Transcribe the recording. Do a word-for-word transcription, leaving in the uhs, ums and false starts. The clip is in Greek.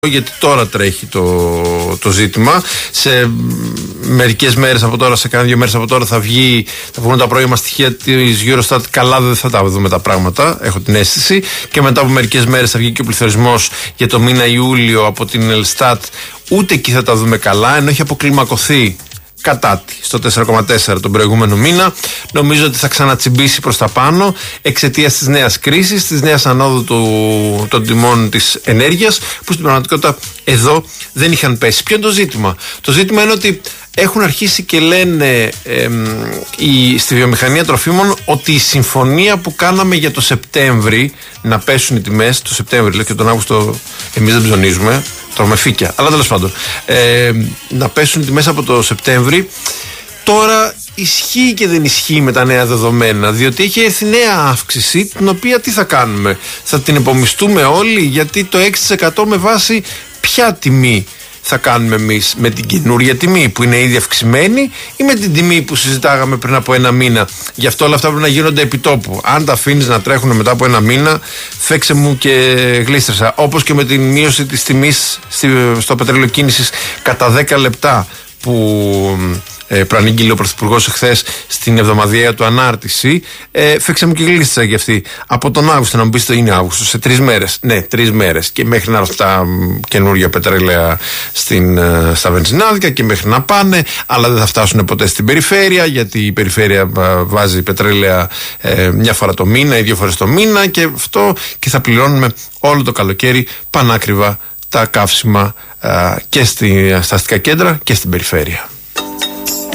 γιατί τώρα τρέχει το, το ζήτημα. Σε μερικές μέρες από τώρα, σε κάνα δύο μέρες από τώρα θα βγει, θα βγουν τα πρώιμα στοιχεία της Eurostat. Καλά δεν θα τα δούμε τα πράγματα, έχω την αίσθηση. Και μετά από μερικές μέρες θα βγει και ο πληθωρισμός για το μήνα Ιούλιο από την Elstat. Ούτε εκεί θα τα δούμε καλά, ενώ έχει αποκλιμακωθεί κατά τη στο τέσσερα κόμμα τέσσερα τον προηγούμενο μήνα. Νομίζω ότι θα ξανατσιμπήσει προς τα πάνω εξαιτίας της νέας κρίσης, της νέας ανόδου του, των τιμών της ενέργειας, που στην πραγματικότητα εδώ δεν είχαν πέσει. Ποιο είναι το ζήτημα? Το ζήτημα είναι ότι έχουν αρχίσει και λένε εμ, η, στη βιομηχανία τροφίμων ότι η συμφωνία που κάναμε για το Σεπτέμβρη να πέσουν οι τιμές, το Σεπτέμβρη λέει, και τον Αύγουστο εμείς δεν ψωνίζουμε, τρώμε φύκια, αλλά τέλος πάντων, ε, να πέσουν οι τιμές από το Σεπτέμβρη, τώρα ισχύει και δεν ισχύει με τα νέα δεδομένα, διότι έχει έρθει νέα αύξηση, την οποία τι θα κάνουμε? Θα την επομιστούμε όλοι? Γιατί το έξι τοις εκατό με βάση ποια τιμή θα κάνουμε εμείς? Με την καινούρια τιμή που είναι ήδη αυξημένη, ή με την τιμή που συζητάγαμε πριν από ένα μήνα? Γι' αυτό όλα αυτά πρέπει να γίνονται επιτόπου. Αν τα αφήνεις να τρέχουν μετά από ένα μήνα, φέξε μου και γλίστρεσα. Όπως και με την μείωση της τιμής στο πετρέλαιο κίνησης κατά δέκα λεπτά που Ε, προανήγγειλε ο Πρωθυπουργός εχθές στην εβδομαδιαία του ανάρτηση. Ε, φέξε μου και γλίστησα για αυτή. Από τον Αύγουστο, να μου πείτε, είναι Αύγουστο, σε τρεις μέρες. Ναι, τρεις μέρες. Και μέχρι να έρθουν τα καινούργια πετρέλαια στην, στα βενζινάδικα και μέχρι να πάνε, αλλά δεν θα φτάσουν ποτέ στην περιφέρεια, γιατί η περιφέρεια βάζει πετρέλαια ε, μια φορά το μήνα ή δύο φορές το μήνα, και αυτό, και θα πληρώνουμε όλο το καλοκαίρι πανάκριβα τα καύσιμα ε, και στη, στα αστικά κέντρα και στην περιφέρεια.